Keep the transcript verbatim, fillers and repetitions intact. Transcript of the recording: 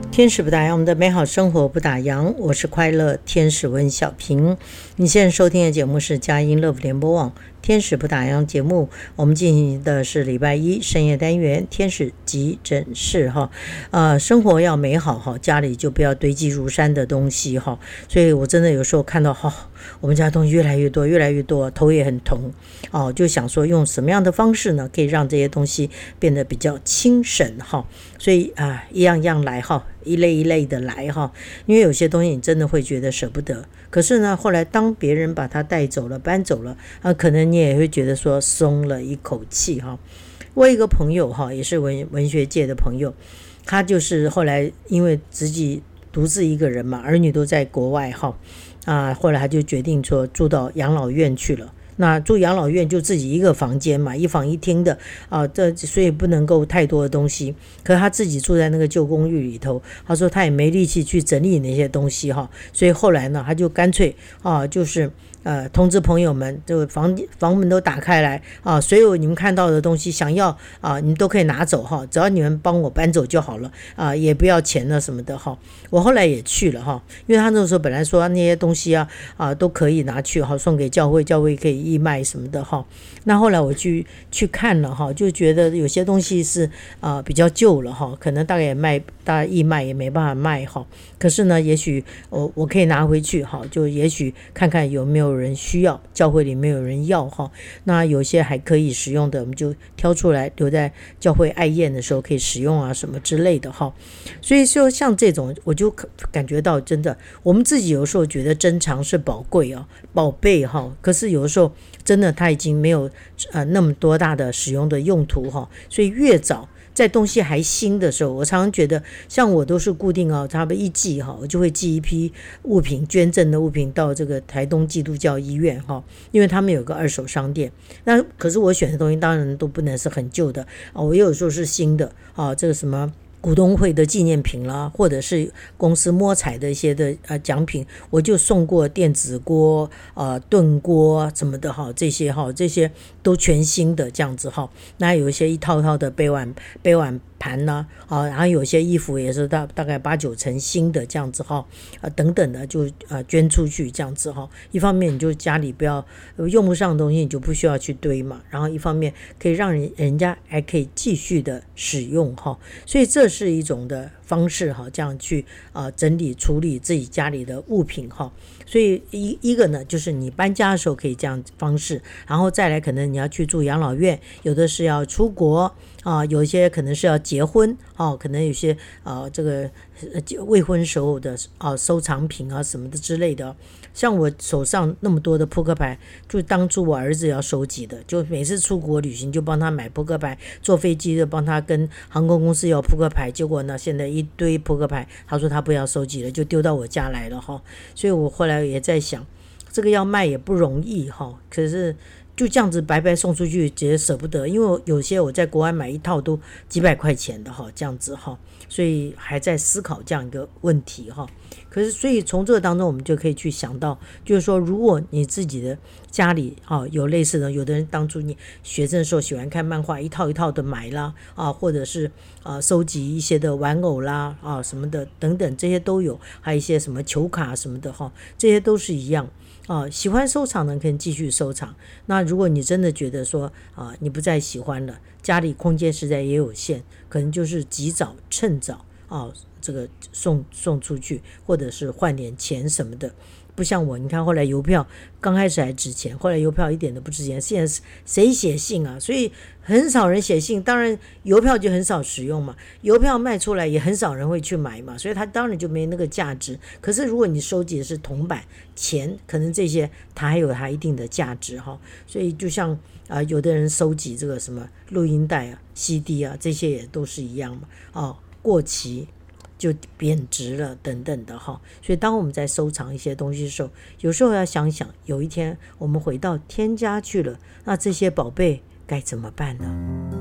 天使不打烊，我们的美好生活不打烊。我是快乐天使温小平。你现在收听的节目是佳音乐福联播网天使不打烊节目，我们进行的是礼拜一深夜单元天使急诊室哈。呃，生活要美好哈，家里就不要堆积如山的东西哈。所以我真的有时候看到哈，我们家东西越来越多，越来越多，头也很痛哦，就想说用什么样的方式呢，可以让这些东西变得比较轻省哈。所以啊，一样一样来哈，一类一类的来哈，因为有些东西你真的会觉得舍不得，可是呢，后来当别人把它带走了、搬走了啊，可能你也会觉得说松了一口气哈。我有一个朋友哈，也是文文学界的朋友，他就是后来因为自己独自一个人嘛，儿女都在国外哈啊，后来他就决定说住到养老院去了。那住养老院就自己一个房间嘛，一房一厅的啊，这所以不能够太多的东西。可是他自己住在那个旧公寓里头，他说他也没力气去整理那些东西哈，所以后来呢，他就干脆啊，就是呃通知朋友们，就房房门都打开来啊，所有你们看到的东西想要啊，你们都可以拿走哈，只要你们帮我搬走就好了啊，也不要钱了什么的哈。我后来也去了哈，因为他那时候本来说那些东西啊啊都可以拿去哈，送给教会，教会可以义卖什么的哈。那后来我去去看了哈，就觉得有些东西是啊、呃、比较旧了哈，可能大概也卖，大概义卖也没办法卖哈。可是呢，也许我我可以拿回去哈，就也许看看有没有人需要，教会里没有人要哈。那有些还可以使用的，我们就挑出来留在教会爱宴的时候可以使用啊，什么之类的哈。所以说像这种，我就感觉到真的，我们自己有时候觉得珍藏是宝贵啊，宝贝哈，可是有的时候真的它已经没有呃那么多大的使用的用途哈，所以越早在东西还新的时候，我常常觉得像我都是固定哦，差不多一季哈，我就会寄一批物品，捐赠的物品到这个台东基督教医院哈，因为他们有个二手商店。那可是我选的东西当然都不能是很旧的啊，我有时候是新的啊，这个什么股东会的纪念品啦，或者是公司摸彩的一些的呃奖品，我就送过电子锅、呃炖锅什么的哈，这些哈这些都全新的这样子哈。那有一些一套套的杯碗杯碗盘呢、啊，啊，然后有些衣服也是大大概八九成新的这样子哈，啊等等的就呃捐出去这样子哈。一方面你就家里不要用不上的东西，你就不需要去堆嘛，然后一方面可以让人人家还可以继续的使用哈，所以这是一种的方式哈，这样去啊、呃、整理处理自己家里的物品哈。所以一一个呢，就是你搬家的时候可以这样方式，然后再来可能你要去住养老院，有的是要出国啊，有一些可能是要结婚啊，可能有些啊这个未婚时候的啊收藏品啊什么的之类的。像我手上那么多的扑克牌，就当初我儿子要收集的，就每次出国旅行就帮他买扑克牌，坐飞机就帮他跟航空公司要扑克牌，结果呢现在一堆扑克牌，他说他不要收集了，就丢到我家来了哈。所以我后来也在想，这个要卖也不容易哈，可是就这样子白白送出去，觉得舍不得，因为有些我在国外买一套都几百块钱的哈，这样子哈，所以还在思考这样一个问题哈。可是，所以从这个当中，我们就可以去想到，就是说，如果你自己的家里啊有类似的，有的人当初你学生的时候喜欢看漫画，一套一套的买啦啊，或者是啊收集一些的玩偶啦啊什么的等等，这些都有，还有一些什么球卡什么的哈，这些都是一样。啊，喜欢收藏的可以继续收藏。那如果你真的觉得说啊，你不再喜欢了，家里空间实在也有限，可能就是及早趁早啊，这个送送出去，或者是换点钱什么的。不像我，你看后来邮票刚开始还值钱，后来邮票一点都不值钱。现在谁写信啊？所以很少人写信，当然邮票就很少使用嘛。邮票卖出来也很少人会去买嘛，所以它当然就没那个价值。可是如果你收集的是铜板钱，可能这些它还有它一定的价值哈。所以就像啊、呃，有的人收集这个什么录音带啊、C D 啊，这些也都是一样嘛。哦，过期就贬值了等等的哈，所以当我们在收藏一些东西的时候，有时候要想想，有一天我们回到天家去了，那这些宝贝该怎么办呢？